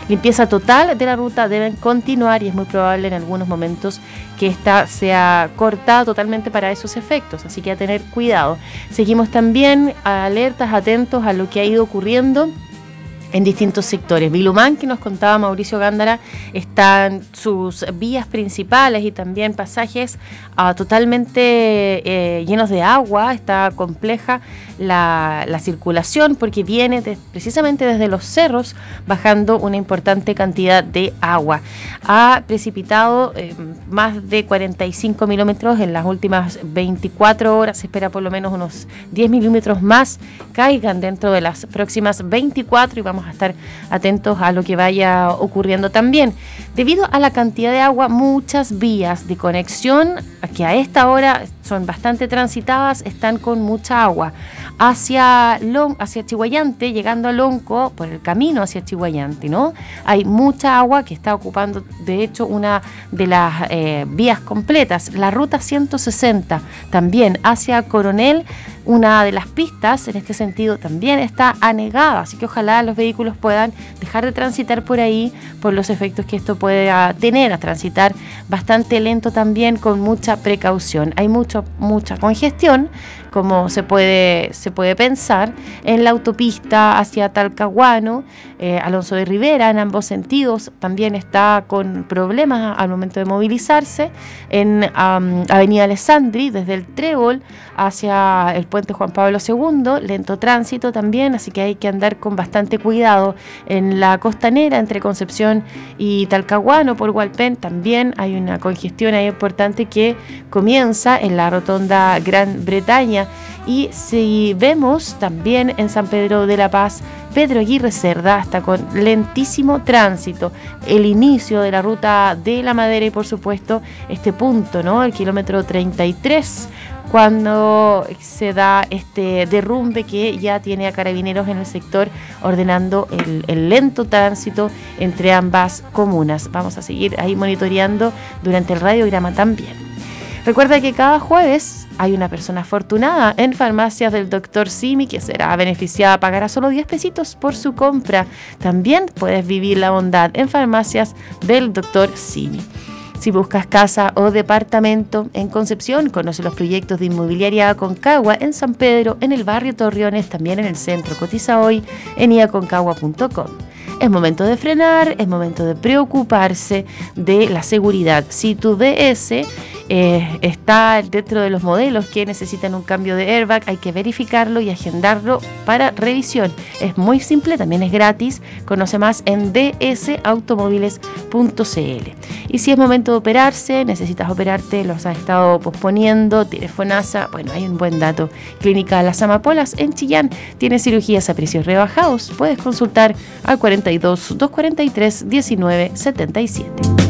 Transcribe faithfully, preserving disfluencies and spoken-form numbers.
limpieza total de la ruta deben continuar y es muy probable en algunos momentos que esta sea cortada totalmente para esos efectos, así que a tener cuidado. Seguimos también alertas, atentos a lo que ha ido ocurriendo en distintos sectores. Vilumán, que nos contaba Mauricio Gándara, están sus vías principales y también pasajes uh, totalmente eh, llenos de agua. Está compleja la, la circulación porque viene de, precisamente desde los cerros bajando una importante cantidad de agua. Ha precipitado eh, más de cuarenta y cinco milímetros en las últimas veinticuatro horas. Se espera por lo menos unos diez milímetros más caigan dentro de las próximas veinticuatro y vamos a estar atentos a lo que vaya ocurriendo también. Debido a la cantidad de agua, muchas vías de conexión que a esta hora son bastante transitadas están con mucha agua. Hacia, Lon, hacia Chihuayante, llegando a Lonco, por el camino hacia Chihuayante, ¿no? Hay mucha agua que está ocupando, de hecho, una de las eh, vías completas. La ruta ciento sesenta, también hacia Coronel, una de las pistas en este sentido también está anegada, así que ojalá los vehículos puedan dejar de transitar por ahí por los efectos que esto puede tener, a transitar bastante lento también, con mucha precaución. Hay mucho, mucha congestión, como se puede, se puede pensar, en la autopista hacia Talcahuano, eh, Alonso de Rivera, en ambos sentidos, también está con problemas al momento de movilizarse. En um, Avenida Alessandri, desde el Trébol hacia el puente Juan Pablo segundo, lento tránsito también, así que hay que andar con bastante cuidado. En la costanera, entre Concepción y Talcahuano, por Hualpén, también hay una congestión ahí importante que comienza en la rotonda Gran Bretaña. Y si vemos también en San Pedro de la Paz, Pedro Aguirre Cerda está con lentísimo tránsito. El inicio de la ruta de La Madera y por supuesto este punto, ¿no? El kilómetro treinta y tres, cuando se da este derrumbe que ya tiene a Carabineros en el sector ordenando el, el lento tránsito entre ambas comunas. Vamos a seguir ahí monitoreando durante el radiograma también. Recuerda que cada jueves hay una persona afortunada en Farmacias del doctor Simi que será beneficiada, pagará solo diez pesitos por su compra. También puedes vivir la bondad en Farmacias del doctor Simi. Si buscas casa o departamento en Concepción, conoce los proyectos de Inmobiliaria Aconcagua en San Pedro, en el barrio Torreones, también en el centro. Cotiza hoy en i aconcagua punto com. Es momento de frenar, es momento de preocuparse de la seguridad. Si tu D S eh, está dentro de los modelos que necesitan un cambio de airbag, hay que verificarlo y agendarlo para revisión. Es muy simple, también es gratis. Conoce más en d s automóviles punto c l. Y si es momento de operarse, necesitas operarte, los has estado posponiendo, tienes FONASA, bueno, hay un buen dato. Clínica Las Amapolas en Chillán tiene cirugías a precios rebajados. Puedes consultar al cuarenta y dos, doscientos cuarenta y tres, diecinueve setenta y siete.